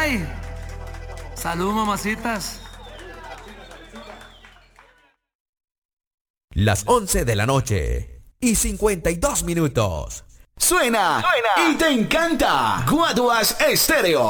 Ay, salud, mamacitas. Las 11 de la noche y 52 minutos. Suena y te encanta. Guaduas Estéreo.